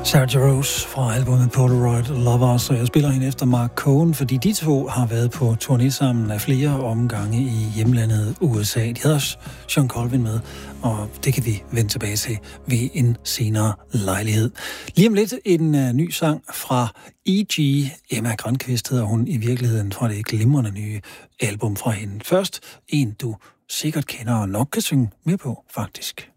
Sergio Rose fra albumet Polaroid Lovers, og jeg spiller hende efter Mark Cohen, fordi de to har været på turné sammen af flere omgange i hjemlandet USA. De havde også Sean Colvin med, og det kan vi vende tilbage til ved en senere lejlighed. Lige om lidt en ny sang fra E.G. Emma Grønqvist hedder hun i virkeligheden fra det glimrende nye album fra hende. Først en, du sikkert kender og nok kan synge med på, faktisk.